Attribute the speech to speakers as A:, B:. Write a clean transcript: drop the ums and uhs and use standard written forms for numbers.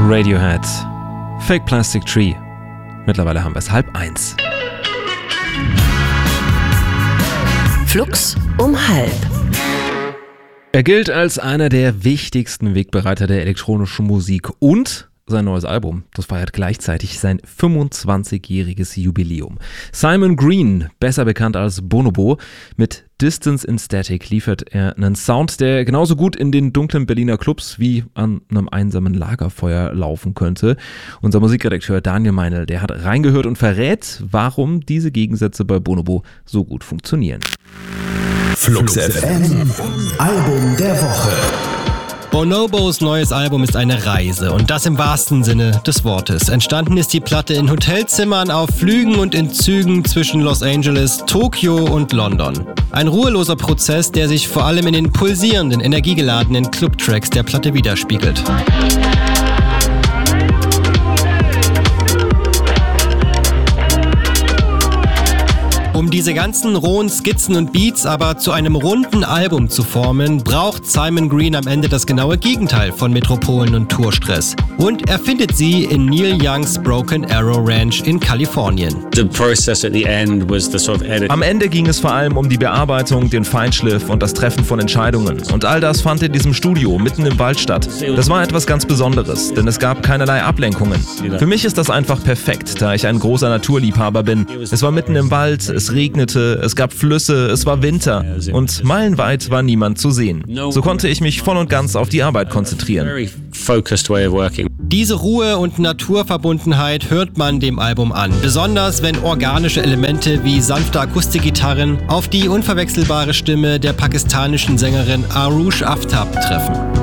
A: Radiohead. Fake Plastic Tree. Mittlerweile haben wir es 12:30.
B: Flux um 12:30.
A: Er gilt als einer der wichtigsten Wegbereiter der elektronischen Musik und sein neues Album, das feiert gleichzeitig sein 25-jähriges Jubiläum. Simon Green, besser bekannt als Bonobo, mit Distance in Static liefert er einen Sound, der genauso gut in den dunklen Berliner Clubs wie an einem einsamen Lagerfeuer laufen könnte. Unser Musikredakteur Daniel Meinl, der hat reingehört und verrät, warum diese Gegensätze bei Bonobo so gut funktionieren.
C: Flux FM, Album der Woche.
D: Bonobos neues Album ist eine Reise und das im wahrsten Sinne des Wortes. Entstanden ist die Platte in Hotelzimmern, auf Flügen und in Zügen zwischen Los Angeles, Tokio und London. Ein ruheloser Prozess, der sich vor allem in den pulsierenden, energiegeladenen Clubtracks der Platte widerspiegelt. Um diese ganzen rohen Skizzen und Beats aber zu einem runden Album zu formen, braucht Simon Green am Ende das genaue Gegenteil von Metropolen und Tourstress. Und er findet sie in Neil Youngs Broken Arrow Ranch in Kalifornien.
A: Am Ende ging es vor allem um die Bearbeitung, den Feinschliff und das Treffen von Entscheidungen. Und all das fand in diesem Studio mitten im Wald statt. Das war etwas ganz Besonderes, denn es gab keinerlei Ablenkungen. Für mich ist das einfach perfekt, da ich ein großer Naturliebhaber bin. Es war mitten im Wald, es regnete, es gab Flüsse, es war Winter und meilenweit war niemand zu sehen. So konnte ich mich voll und ganz auf die Arbeit konzentrieren.
D: Diese Ruhe und Naturverbundenheit hört man dem Album an, besonders wenn organische Elemente wie sanfte Akustikgitarren auf die unverwechselbare Stimme der pakistanischen Sängerin Arush Aftab treffen.